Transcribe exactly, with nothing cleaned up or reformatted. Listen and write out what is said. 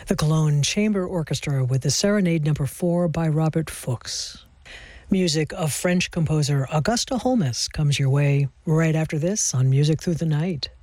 The Cologne Chamber Orchestra with the Serenade Number four by Robert Fuchs. Music of French composer Auguste Holmes comes your way right after this on Music Through the Night.